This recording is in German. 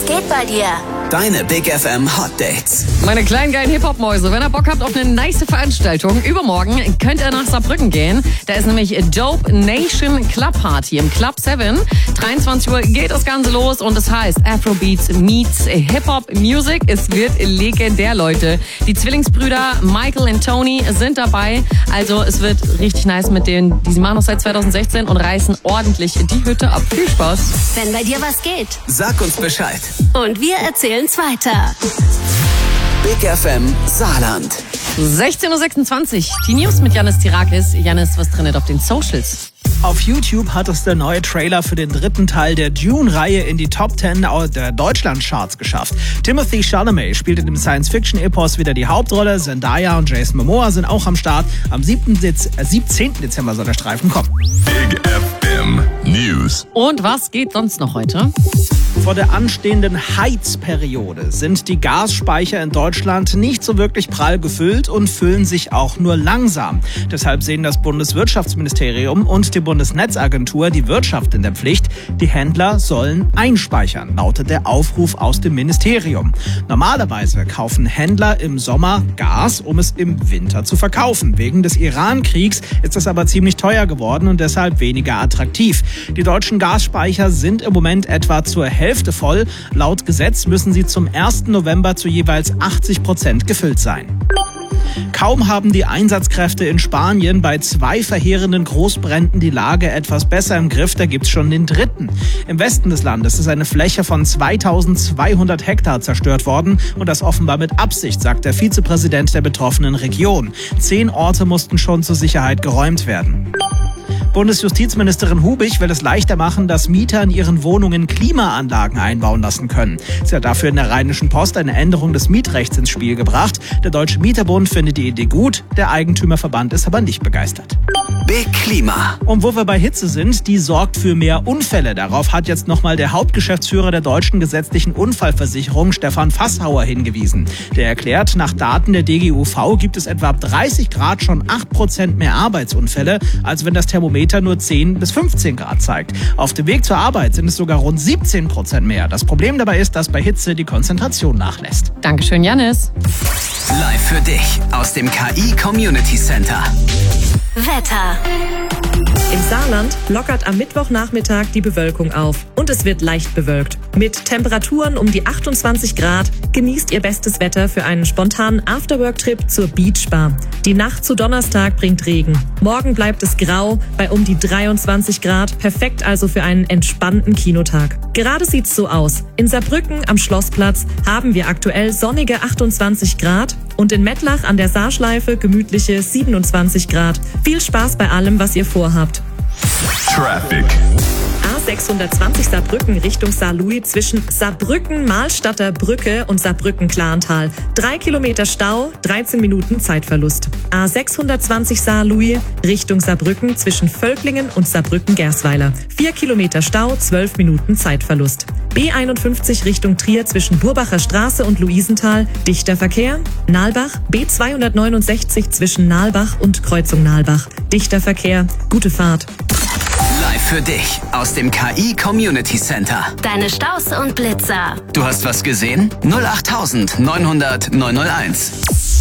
geht bei dir? Deine Big FM Hot Dates. Meine kleinen geilen Hip-Hop-Mäuse, wenn ihr Bock habt auf eine nice Veranstaltung, übermorgen könnt ihr nach Saarbrücken gehen. Da ist nämlich Dope Nation Club Party im Club 7. 23 Uhr geht das Ganze los und es heißt Afrobeats meets Hip-Hop Music. Es wird legendär, Leute. Die Zwillingsbrüder Michael und Tony sind dabei. Also es wird richtig nice mit denen. Die machen das seit 2016 und reißen ordentlich die Hütte ab. Viel Spaß. Wenn bei dir was geht. Sag uns Bescheid. Und wir erzählen's weiter. Big FM Saarland. 16.26 Uhr. Die News mit Janis Tirakis. Janis, was drin auf den Socials? Auf YouTube hat es der neue Trailer für den dritten Teil der Dune-Reihe in die Top 10 der Deutschland-Charts geschafft. Timothy Chalamet spielt in dem Science-Fiction-Epos wieder die Hauptrolle. Zendaya und Jason Momoa sind auch am Start. Am 17. Dezember soll der Streifen kommen. Big FM News. Und was geht sonst noch heute? Vor der anstehenden Heizperiode sind die Gasspeicher in Deutschland nicht so wirklich prall gefüllt und füllen sich auch nur langsam. Deshalb sehen das Bundeswirtschaftsministerium und die Bundesnetzagentur die Wirtschaft in der Pflicht. Die Händler sollen einspeichern, lautet der Aufruf aus dem Ministerium. Normalerweise kaufen Händler im Sommer Gas, um es im Winter zu verkaufen. Wegen des Iran-Kriegs ist das aber ziemlich teuer geworden und deshalb weniger attraktiv. Die deutschen Gasspeicher sind im Moment etwa zur Hälfte voll. Laut Gesetz müssen sie zum 1. November zu jeweils 80% gefüllt sein. Kaum haben die Einsatzkräfte in Spanien bei 2 verheerenden Großbränden die Lage etwas besser im Griff, da gibt's schon den dritten. Im Westen des Landes ist eine Fläche von 2200 Hektar zerstört worden und das offenbar mit Absicht, sagt der Vizepräsident der betroffenen Region. 10 Orte mussten schon zur Sicherheit geräumt werden. Bundesjustizministerin Hubich will es leichter machen, dass Mieter in ihren Wohnungen Klimaanlagen einbauen lassen können. Sie hat dafür in der Rheinischen Post eine Änderung des Mietrechts ins Spiel gebracht. Der Deutsche Mieterbund findet die Idee gut, der Eigentümerverband ist aber nicht begeistert. Big Klima. Und wo wir bei Hitze sind, die sorgt für mehr Unfälle. Darauf hat jetzt nochmal der Hauptgeschäftsführer der Deutschen gesetzlichen Unfallversicherung, Stefan Fasshauer, hingewiesen. Der erklärt, nach Daten der DGUV gibt es etwa ab 30 Grad schon 8% mehr Arbeitsunfälle, als wenn das Thermometer nur 10 bis 15 Grad zeigt. Auf dem Weg zur Arbeit sind es sogar rund 17% mehr. Das Problem dabei ist, dass bei Hitze die Konzentration nachlässt. Dankeschön, Janis. Live für dich aus dem KI Community Center. Wetter. Im Saarland lockert am Mittwochnachmittag die Bewölkung auf und es wird leicht bewölkt. Mit Temperaturen um die 28 Grad genießt ihr bestes Wetter für einen spontanen Afterwork-Trip zur Beachbar. Die Nacht zu Donnerstag bringt Regen. Morgen bleibt es grau bei um die 23 Grad, perfekt also für einen entspannten Kinotag. Gerade sieht's so aus. In Saarbrücken am Schlossplatz haben wir aktuell sonnige 28 Grad und in Mettlach an der Saarschleife gemütliche 27 Grad. Viel Spaß bei allem, was ihr vorhabt. Traffic. A620 Saarbrücken Richtung Saarlouis zwischen Saarbrücken-Mahlstadter Brücke und Saarbrücken-Klarental. 3 Kilometer Stau, 13 Minuten Zeitverlust. A620 Saarlouis Richtung Saarbrücken zwischen Völklingen und Saarbrücken-Gersweiler. 4 Kilometer Stau, 12 Minuten Zeitverlust. B51 Richtung Trier zwischen Burbacher Straße und Luisenthal. Dichter Verkehr. Nalbach. B269 zwischen Nalbach und Kreuzung Nalbach. Dichter Verkehr. Gute Fahrt. Live für dich aus dem KI Community Center. Deine Staus und Blitzer. Du hast was gesehen? 08900 901.